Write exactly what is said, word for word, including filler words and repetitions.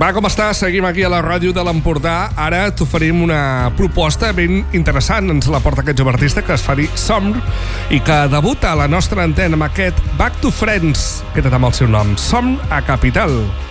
Va, com estàs? Seguim aquí a la ràdio de l'Empordà. Ara t'oferim una proposta ben interessant. Ens la porta aquest jove artista que es fa dir Somr i que debuta a la nostra antena amb aquest Back to Friends, que té amb el seu nom, Somr a Capital.